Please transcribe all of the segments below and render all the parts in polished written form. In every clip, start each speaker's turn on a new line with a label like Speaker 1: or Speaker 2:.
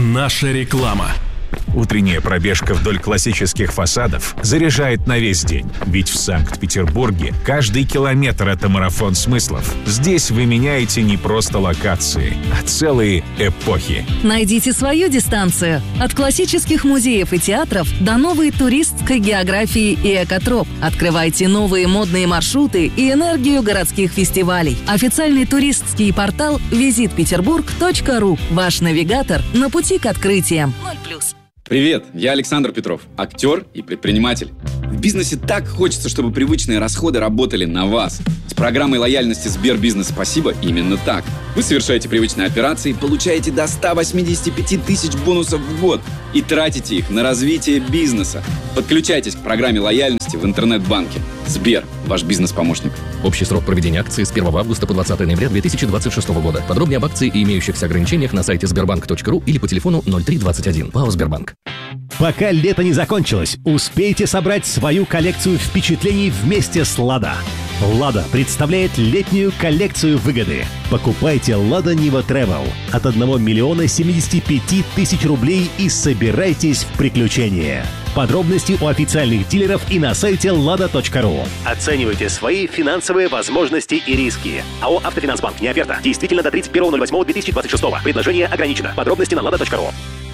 Speaker 1: Наша реклама.
Speaker 2: Утренняя пробежка вдоль классических фасадов заряжает на весь день. Ведь в Санкт-Петербурге каждый километр — это марафон смыслов. Здесь вы меняете не просто локации, а целые эпохи.
Speaker 3: Найдите свою дистанцию. От классических музеев и театров до новой туристской географии и экотроп. Открывайте новые модные маршруты и энергию городских фестивалей. Официальный туристский портал visitpeterburg.ru. Ваш навигатор на пути к открытиям. 0+.
Speaker 4: Привет, я Александр Петров, актер и предприниматель. В бизнесе так хочется, чтобы привычные расходы работали на вас. С программой лояльности Сбербизнес «Спасибо» именно так. Вы совершаете привычные операции, получаете до 185 тысяч бонусов в год и тратите их на развитие бизнеса. Подключайтесь к программе лояльности в интернет-банке. Сбер – ваш бизнес-помощник.
Speaker 5: Общий срок проведения акции с 1 августа по 20 ноября 2026 года. Подробнее об акции и имеющихся ограничениях на сайте sberbank.ru или по телефону 0321. ПАО «Сбербанк».
Speaker 6: Пока лето не закончилось, успейте собрать свою коллекцию впечатлений вместе с «Лада». «Лада» представляет летнюю коллекцию выгоды. Покупайте «Лада Нива Travel» от 1 миллиона 75 тысяч рублей и собирайтесь в приключения. Подробности у официальных дилеров и на сайте lada.ru. Оценивайте свои финансовые возможности и риски. АО «Автофинансбанк». Не оферта. Действительно до 31.08.2026. Предложение ограничено. Подробности на lada.ru.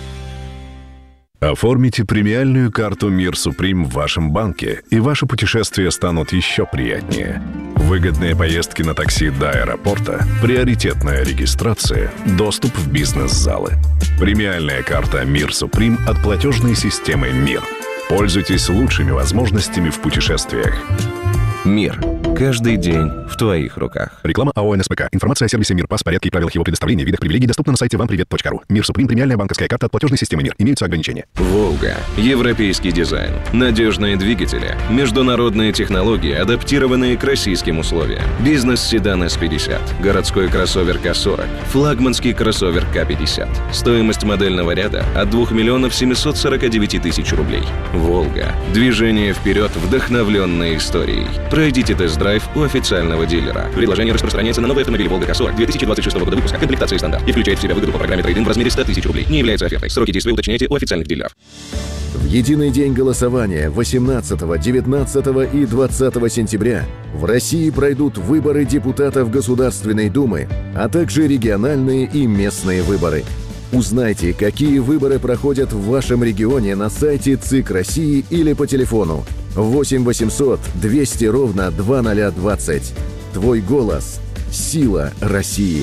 Speaker 7: Оформите премиальную карту «Мир Суприм» в вашем банке, и ваши путешествия станут еще приятнее. Выгодные поездки на такси до аэропорта, приоритетная регистрация, доступ в бизнес-залы. Премиальная карта «Мир Суприм» от платежной системы «Мир». Пользуйтесь лучшими возможностями в путешествиях.
Speaker 8: «Мир». Каждый день в твоих руках.
Speaker 7: Реклама АО «НСПК». Информация о сервисе «Мир», порядке и правилах его предоставления, видах привилегий доступна на сайте вампривет.ру. «Мир Суприм» — премиальная банковская карта от платежной системы «Мир». Имеются ограничения.
Speaker 8: «Волга». Европейский дизайн. Надежные двигатели. Международные технологии, адаптированные к российским условиям. Бизнес-седан S50. Городской кроссовер К40. Флагманский кроссовер К50. Стоимость модельного ряда от 2 миллионов 749 тысяч рублей. «Волга». Движение вперед, вдохновленное историей. Пройдите тест-драйв у официального дилера. Предложение распространяется на новые автомобили «Волга К40» 2026 года выпуска, комплектации стандарт, и включает в себя выгоду по программе трейд-ин в размере 100 тысяч рублей. Не является офертой. Сроки действия уточняйте у официальных дилеров.
Speaker 9: В единый день голосования 18, 19 и 20 сентября в России пройдут выборы депутатов Государственной Думы, а также региональные и местные выборы. Узнайте, какие выборы проходят в вашем регионе на сайте ЦИК России или по телефону 8 800 200 ровно 2020. Твой голос – сила России.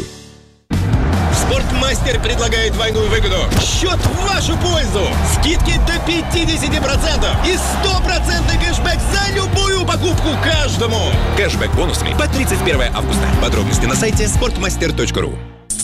Speaker 10: Спортмастер предлагает двойную выгоду. Счет в вашу пользу. Скидки до 50% и 100% кэшбэк за любую покупку каждому. Кэшбэк бонусами по 31 августа. Подробности на сайте sportmaster.ru.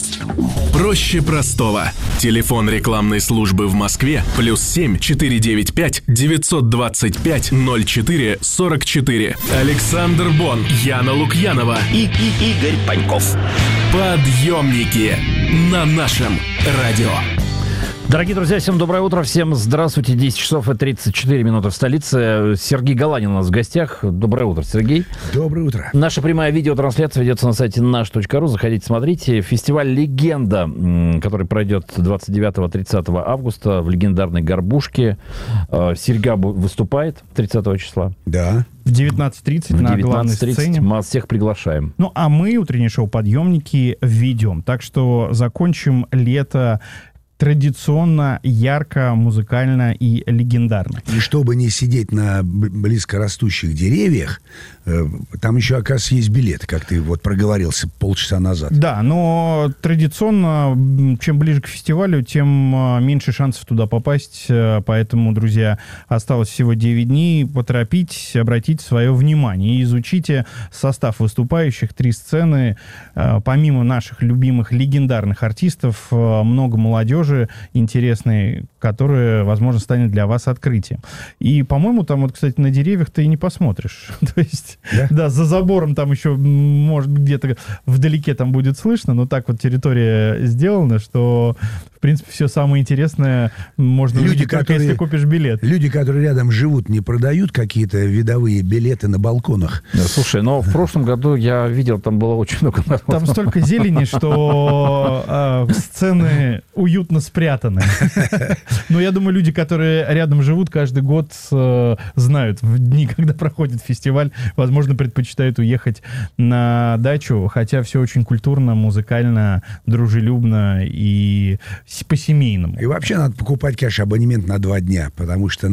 Speaker 1: Проще простого. Телефон рекламной службы в Москве +7 495 925 04 44. Александр Бон, Яна Лукьянова
Speaker 6: И Игорь Паньков.
Speaker 1: Подъемники на нашем радио.
Speaker 11: Дорогие друзья, всем доброе утро, всем здравствуйте. 10 часов и 34 минуты в столице. Сергей Галанин у нас в гостях. Доброе утро, Сергей.
Speaker 12: Доброе утро.
Speaker 11: Наша прямая видеотрансляция ведется на сайте наш.ру. Заходите, смотрите. Фестиваль «Легенда», который пройдет 29-30 августа в легендарной Горбушке. Серьга выступает 30 числа.
Speaker 12: Да. В 19:30 на главной сцене.
Speaker 11: Мы вас всех приглашаем.
Speaker 12: Ну, а мы, утреннее шоу «Подъемники», ведем. Так что закончим лето традиционно, ярко, музыкально и легендарно.
Speaker 13: И чтобы не сидеть на близкорастущих деревьях, там еще, оказывается, есть билеты, как ты вот проговорился полчаса назад.
Speaker 12: Да, но традиционно, чем ближе к фестивалю, тем меньше шансов туда попасть. Поэтому, друзья, осталось всего 9 дней. Поторопитесь, обратите свое внимание и изучите состав выступающих. 3 сцены. Помимо наших любимых легендарных артистов, много молодежи интересной, которое, возможно, станет для вас открытием. И, по-моему, там вот, кстати, на деревьях ты и не посмотришь. То есть, да, за забором там еще, может, где-то вдалеке там будет слышно, но так вот территория сделана, что, в принципе, все самое интересное можно увидеть, только если купишь билет.
Speaker 13: Люди, которые рядом живут, не продают какие-то видовые билеты на балконах?
Speaker 11: Да, слушай, но в прошлом году я видел, там было очень много народу.
Speaker 12: Там столько зелени, что сцены уютно спрятаны. Но я думаю, люди, которые рядом живут, каждый год знают в дни, когда проходит фестиваль, возможно, предпочитают уехать на дачу, хотя все очень культурно, музыкально, дружелюбно и по-семейному.
Speaker 13: И вообще надо покупать, конечно, абонемент на 2 дня, потому что,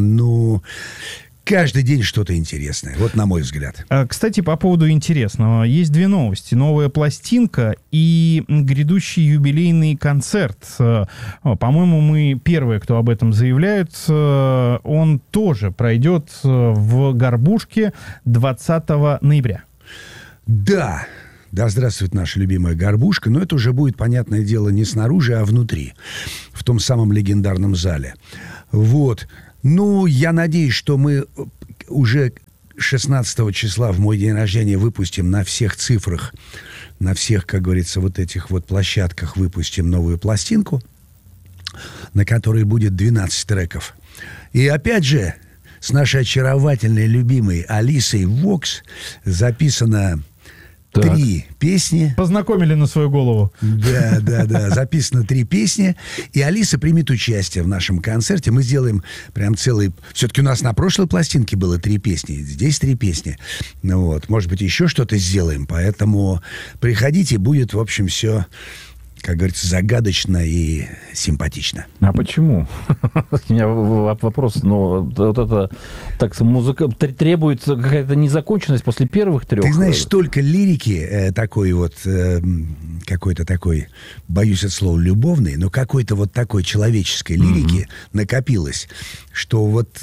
Speaker 13: каждый день что-то интересное, вот на мой взгляд.
Speaker 12: Кстати, по поводу интересного. Есть 2 новости. Новая пластинка и грядущий юбилейный концерт. По-моему, мы первые, кто об этом заявляет. Он тоже пройдет в Горбушке 20 ноября.
Speaker 13: Да, здравствует наша любимая Горбушка, но это уже будет, понятное дело, не снаружи, а внутри, в том самом легендарном зале. Вот. Я надеюсь, что мы уже 16 числа в мой день рождения выпустим на всех цифрах, на всех, как говорится, вот этих вот площадках выпустим новую пластинку, на которой будет 12 треков. И опять же, с нашей очаровательной, любимой Алисой Вокс записано 3 песни.
Speaker 12: Познакомили на свою голову.
Speaker 13: Да. Записано 3 песни. И Алиса примет участие в нашем концерте. Мы сделаем прям целый... Все-таки у нас на прошлой пластинке было 3 песни. Здесь 3 песни. Может быть, еще что-то сделаем. Поэтому приходите, будет, в общем, все, как говорится, загадочно и симпатично.
Speaker 11: А почему? У меня вопрос. Вот это так музыка требуется какая-то незаконченность после первых 3.
Speaker 13: Ты знаешь, столько лирики такой вот, какой-то такой, боюсь от слова любовной, но какой-то вот такой человеческой лирики накопилось, что вот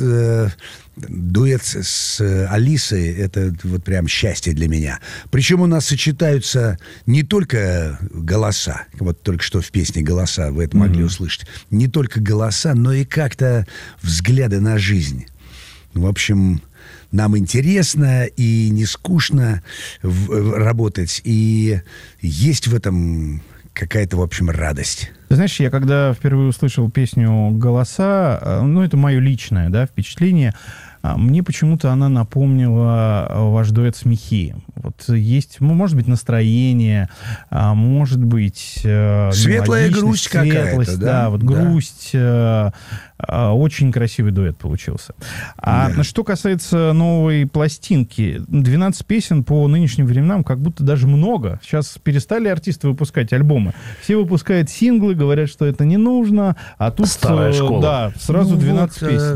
Speaker 13: дуэт с Алисой — это вот прям счастье для меня. Причем у нас сочетаются не только голоса, вот только что в песне голоса вы это могли услышать, не только голоса, но и как-то взгляды на жизнь. В общем, нам интересно и не скучно работать, и есть в этом какая-то, в общем, радость.
Speaker 12: Ты знаешь, я когда впервые услышал песню «Голоса», это мое личное, впечатление, мне почему-то она напомнила ваш дуэт с Михеем. Вот есть, может быть, настроение, может быть...
Speaker 13: Светлая грусть какая-то,
Speaker 12: да? Грусть. Очень красивый дуэт получился. Что касается новой пластинки, 12 песен по нынешним временам как будто даже много. Сейчас перестали артисты выпускать альбомы. Все выпускают синглы, говорят, что это не нужно, а тут...
Speaker 11: Старая школа.
Speaker 12: Да, сразу 12 песен.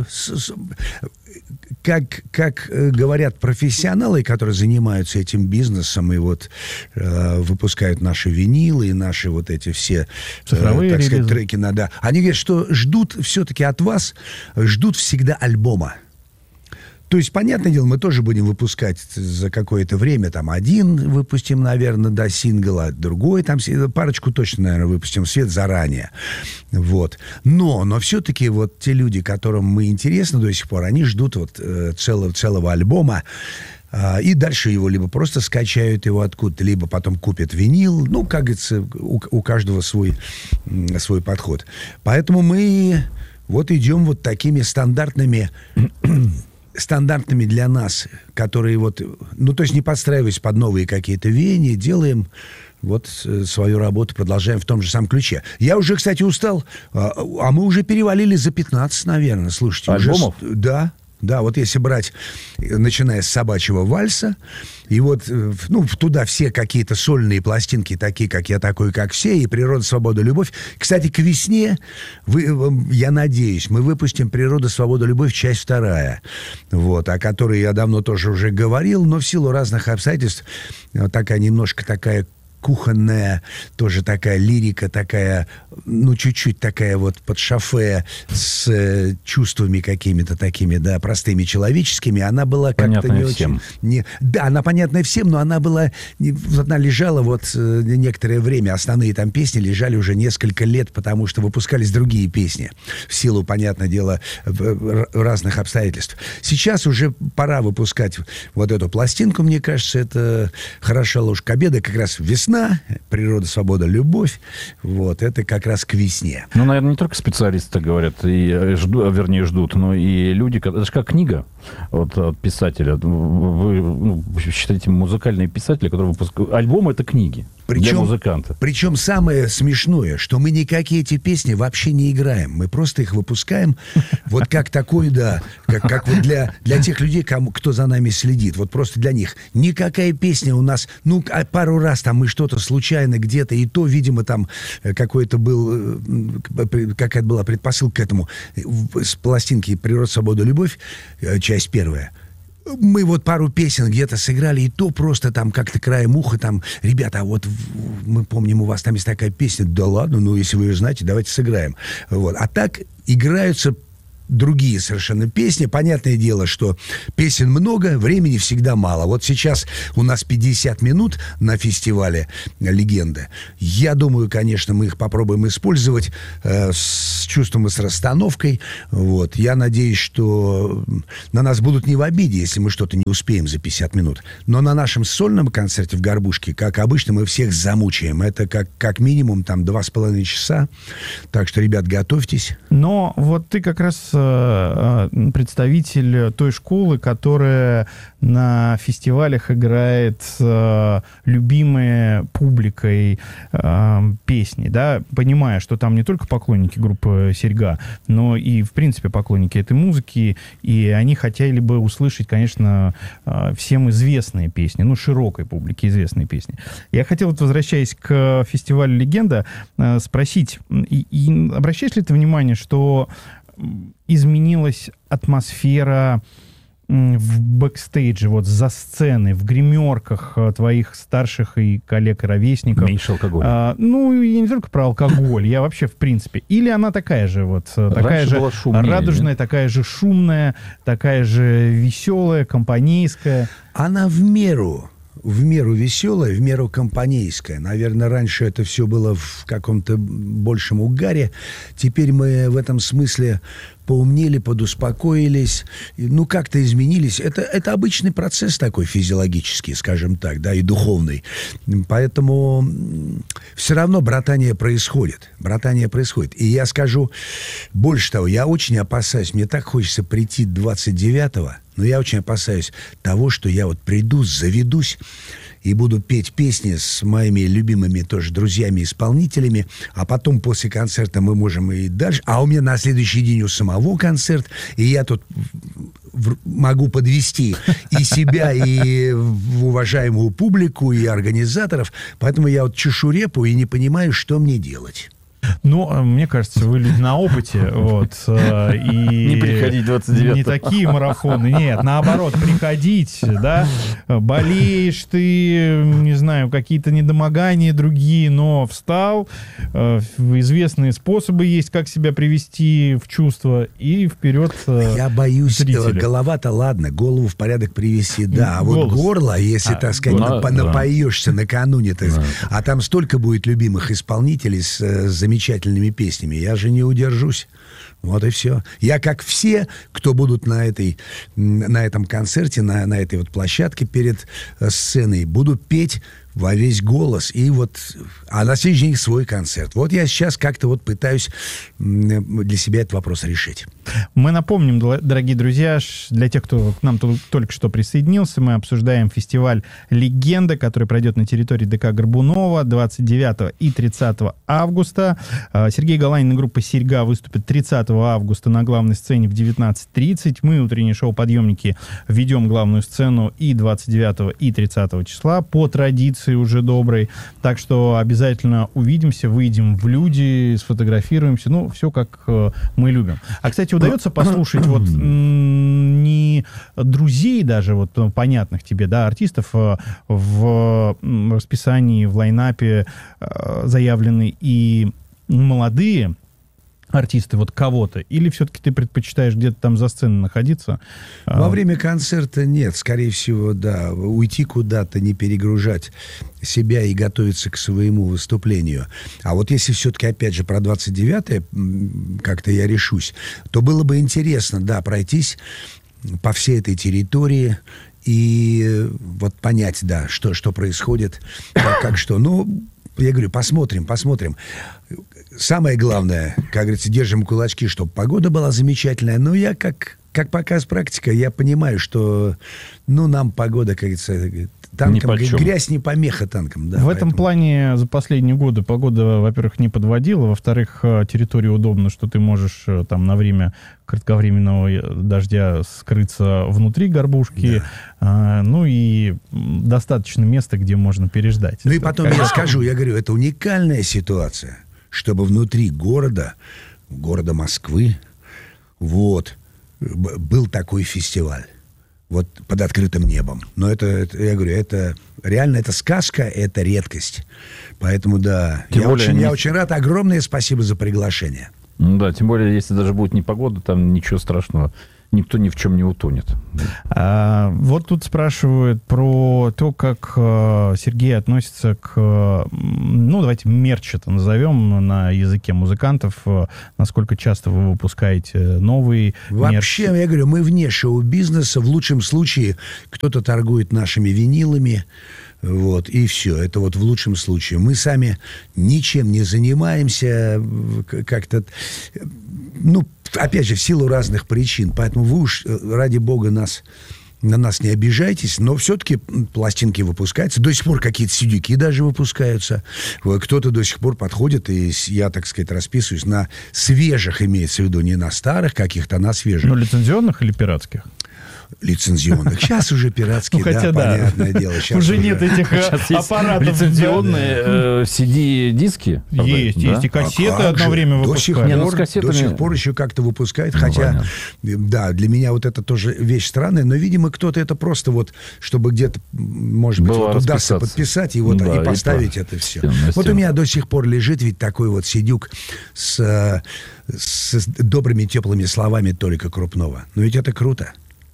Speaker 13: Как говорят профессионалы, которые занимаются этим бизнесом и выпускают наши винилы и наши вот эти все
Speaker 12: цифровые
Speaker 13: треки, они говорят, что ждут все-таки от вас, ждут всегда альбома. То есть, понятное дело, мы тоже будем выпускать за какое-то время, один выпустим, наверное, сингла, другой, парочку точно, наверное, выпустим в свет заранее. Но все-таки те люди, которым мы интересны до сих пор, они ждут целого альбома, и дальше его либо просто скачают его откуда-то, либо потом купят винил. Как говорится, у каждого свой подход. Поэтому мы идем такими стандартными для нас, которые то есть не подстраиваясь под новые какие-то веяния, делаем свою работу, продолжаем в том же самом ключе. Я уже, кстати, устал, а мы уже перевалили за 15, наверное, слушайте.
Speaker 11: Альбомов?
Speaker 13: Да, если брать, начиная с «Собачьего вальса», и туда все какие-то сольные пластинки, такие, как «Я такой, как все», и «Природа, свобода, любовь». Кстати, к весне, я надеюсь, мы выпустим «Природа, свобода, любовь», часть 2, о которой я давно тоже уже говорил, но в силу разных обстоятельств немножко такая кухонная, тоже такая лирика, такая, ну, чуть-чуть такая вот под шофе с чувствами какими-то такими, да, простыми человеческими. Она была как-то
Speaker 11: понятная
Speaker 13: не
Speaker 11: всем.
Speaker 13: очень... Да, она понятная всем, но она была... Она лежала вот некоторое время. Основные там песни лежали уже несколько лет, потому что выпускались другие песни. В силу, понятное дело, разных обстоятельств. Сейчас уже пора выпускать вот эту пластинку, мне кажется, это «Хороша ложка обеда», как раз весна, природа, свобода, любовь. Вот, это как раз к весне.
Speaker 11: Ну, наверное, не только специалисты говорят, и ждут, но и люди, это же как книга от писателя. Вы считаете, музыкальные писатели, которые выпускают... Альбом — это книги для музыканта.
Speaker 13: Причем самое смешное, что мы никакие эти песни вообще не играем. Мы просто их выпускаем вот как такой, да, как вот для тех людей, кто за нами следит. Вот просто для них. Никакая песня у нас... Ну, пару раз там мы что-то случайно где-то, и то, видимо, там какая-то была предпосылка к этому. С пластинки «Природа, свобода, любовь», часть первая. Мы вот пару песен где-то сыграли, и то просто там как-то краем уха там, ребята, а вот мы помним, у вас там есть такая песня, да ладно, ну если вы ее знаете, давайте сыграем. Вот. А так играются другие совершенно песни. Понятное дело, что песен много, времени всегда мало. Вот сейчас у нас 50 минут на фестивале «Легенда». Я думаю, конечно, мы их попробуем использовать с чувством и с расстановкой. Вот. Я надеюсь, что на нас будут не в обиде, если мы что-то не успеем за 50 минут. Но на нашем сольном концерте в «Горбушке», как обычно, мы всех замучаем. Это как минимум там 2,5 часа. Так что, ребят, готовьтесь.
Speaker 12: Но вот ты как раз представитель той школы, которая на фестивалях играет любимые публикой песни, да, понимая, что там не только поклонники группы «Серьга», но и, в принципе, поклонники этой музыки, и они хотели бы услышать, конечно, всем известные песни, ну, широкой публике известные песни. Я хотел, вот, возвращаясь к фестивалю «Легенда», спросить, и обращаешь ли ты внимание, что изменилась атмосфера в бэкстейдже, вот за сценой, в гримерках твоих старших и коллег и ровесников?
Speaker 11: Меньше алкоголя.
Speaker 12: Ну, я не только про алкоголь, я вообще в принципе. Или она такая же, вот, такая же радужная, такая же шумная, такая же веселая, компанейская?
Speaker 13: Она в меру веселая, в меру компанейская. Наверное, раньше это все было в каком-то большем угаре. Теперь мы в этом смысле поумнели, подуспокоились, ну, как-то изменились. Это обычный процесс такой физиологический, скажем так, да, и духовный. Поэтому все равно братание происходит. И я скажу больше того, я очень опасаюсь, мне так хочется прийти 29-го, но я очень опасаюсь того, что я вот приду, заведусь и буду петь песни с моими любимыми тоже друзьями-исполнителями, а потом после концерта мы можем и дальше. А у меня на следующий день у самого концерт, и я тут могу подвести и себя, и уважаемую публику, и организаторов. Поэтому я вот чешу репу и не понимаю, что мне делать.
Speaker 12: Ну, мне кажется, вы люди на опыте, вот, и...
Speaker 11: Не приходить 29-го.
Speaker 12: Не такие марафоны, нет, наоборот, приходить, да, болеешь ты, не знаю, какие-то недомогания другие, но встал, известные способы есть, как себя привести в чувство, и вперед
Speaker 13: Я боюсь,
Speaker 12: зрителя.
Speaker 13: голова-то ладно, голову в порядок привести, да, а вот горло, если, так сказать, напоешься накануне, а там столько будет любимых исполнителей с замечательными песнями, я же не удержусь. Вот и все. Я, как все, кто будут на этом концерте, на этой вот площадке перед сценой, буду петь во весь голос. И вот, а на следующий день свой концерт. Вот я сейчас как-то вот пытаюсь для себя этот вопрос решить.
Speaker 12: Мы напомним, дорогие друзья, для тех, кто к нам только что присоединился, мы обсуждаем фестиваль «Легенда», который пройдет на территории ДК Горбунова 29 и 30 августа. Сергей Галанин и группа «Серьга» выступят 30 29 августа на главной сцене в 19:30. Мы, утреннее шоу «Подъемники», ведем главную сцену и 29 и 30 числа по традиции уже доброй. Так что обязательно увидимся, выйдем в люди, сфотографируемся. Ну, все как мы любим. А, кстати, удается послушать вот не друзей даже, вот понятных тебе, да, артистов в расписании, в лайнапе заявлены и молодые артисты, вот кого-то, или все-таки ты предпочитаешь где-то там за сценой находиться?
Speaker 13: Во время концерта нет, скорее всего, да, уйти куда-то, не перегружать себя и готовиться к своему выступлению. А вот если все-таки, опять же, про 29-е как-то я решусь, то было бы интересно, да, пройтись по всей этой территории и вот понять, да, что происходит, как что. Ну, я говорю, посмотрим. Самое главное, как говорится, держим кулачки, чтобы погода была замечательная. Но я, как показ практика, я понимаю, что, нам погода, как говорится, танком, грязь не помеха танкам. Да,
Speaker 12: в этом плане за последние годы погода, во-первых, не подводила, во-вторых, территория удобна, что ты можешь там на время кратковременного дождя скрыться внутри горбушки, да. И достаточно места, где можно переждать.
Speaker 13: Ну и потом я скажу, я говорю, это уникальная ситуация, чтобы внутри города Москвы, был такой фестиваль. Вот под открытым небом. Но это, я говорю, это реально, это сказка, это редкость. Поэтому, да, я очень рад. Огромное спасибо за приглашение.
Speaker 11: Ну да, тем более, если даже будет непогода, там ничего страшного. Никто ни в чем не утонет.
Speaker 12: Вот тут спрашивают про то, как Сергей относится к, давайте мерч это назовем на языке музыкантов. Насколько часто вы выпускаете новый мерч?
Speaker 13: Вообще, я говорю, мы вне шоу-бизнеса. В лучшем случае кто-то торгует нашими винилами. И все. Это в лучшем случае. Мы сами ничем не занимаемся. Как-то, опять же, в силу разных причин. Поэтому вы уж, ради бога, на нас не обижайтесь, но все-таки пластинки выпускаются. До сих пор какие-то сидюки даже выпускаются. Кто-то до сих пор подходит, и я, так сказать, расписываюсь на свежих, имеется в виду, не на старых каких-то, а на свежих.
Speaker 12: Лицензионных или пиратских?
Speaker 13: Лицензионных. Сейчас уже пиратские, понятное дело.
Speaker 12: Уже нет этих аппаратов.
Speaker 11: Лицензионные CD-диски?
Speaker 12: Есть, и кассеты одно время выпускают.
Speaker 13: До сих пор еще как-то выпускают, хотя, да, для меня это тоже вещь странная, но, видимо, кто-то это просто чтобы где-то, может быть, удастся подписать и поставить это все. У меня до сих пор лежит ведь такой сидюк с добрыми теплыми словами Толика Крупнова. Но ведь это круто.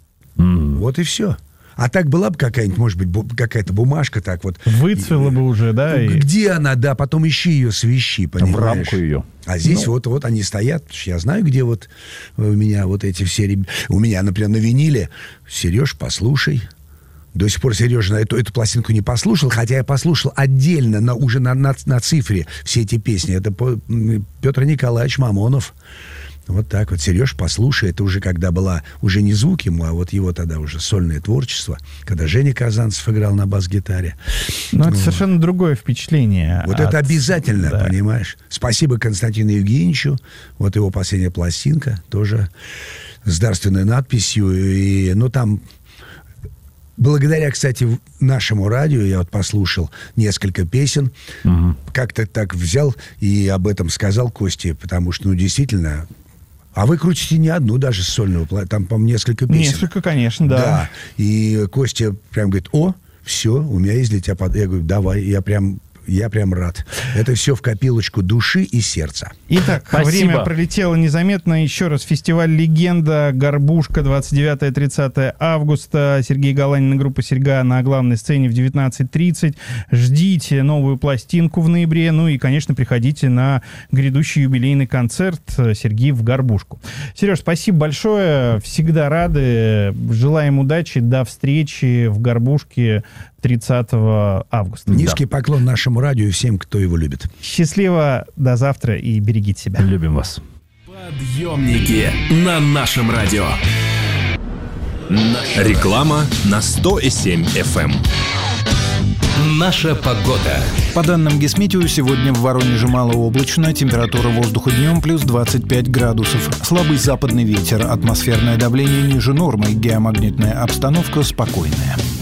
Speaker 13: Вот и все. А так была бы какая-нибудь, может быть, какая-то бумажка так вот.
Speaker 12: Выцвела бы уже, да?
Speaker 13: Где она, да, потом ищи ее, свищи, понимаешь?
Speaker 11: В рамку ее.
Speaker 13: А здесь вот они стоят. Я знаю, где у меня эти все... У меня, например, на виниле Сереж, послушай. До сих пор Сережа эту пластинку не послушал, хотя я послушал отдельно, уже на цифре все эти песни. Это Петр Николаевич Мамонов. Вот так вот. Сереж, послушай, это уже когда была уже не звук ему, а его тогда уже сольное творчество, когда Женя Казанцев играл на бас-гитаре.
Speaker 12: Но это совершенно другое впечатление.
Speaker 13: Это обязательно, понимаешь? Спасибо Константину Евгеньевичу. Его последняя пластинка, тоже с дарственной надписью. И, там... Благодаря, кстати, нашему радио я послушал несколько песен. Как-то так взял и об этом сказал Косте, потому что, действительно... А вы крутите не одну даже сольную, там, по-моему, несколько песен.
Speaker 12: Несколько, конечно, да.
Speaker 13: Да. И Костя прям говорит, все, у меня есть для тебя... Я говорю, давай, я прям рад. Это все в копилочку души и сердца.
Speaker 12: Итак, время пролетело незаметно. Еще раз, фестиваль «Легенда», «Горбушка», 29-30 августа. Сергей Галанин и группа «Серьга» на главной сцене в 19:30. Ждите новую пластинку в ноябре. И, конечно, приходите на грядущий юбилейный концерт «Сергей в Горбушку». Сереж, спасибо большое. Всегда рады. Желаем удачи. До встречи в Горбушке 30 августа.
Speaker 13: Низкий поклон нашему радио и всем, кто его любит.
Speaker 12: Счастливо, до завтра и берегите себя.
Speaker 11: Любим вас.
Speaker 1: Подъемники на нашем радио.
Speaker 10: Реклама на 100,7 FM.
Speaker 1: Наша погода.
Speaker 14: По данным Гисметео, сегодня в Воронеже малооблачно, температура воздуха днем плюс 25 градусов. Слабый западный ветер, атмосферное давление ниже нормы, геомагнитная обстановка спокойная.